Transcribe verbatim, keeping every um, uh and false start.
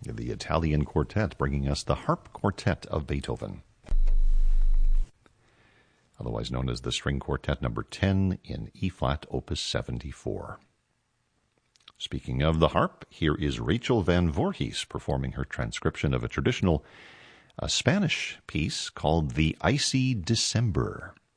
the Italian Quartet, bringing us the Harp Quartet of Beethoven, otherwise known as the String Quartet number ten in E-flat, opus seventy-four. Speaking of the harp, here is Rachel Van Voorhees performing her transcription of a traditional uh, Spanish piece called The Icy December.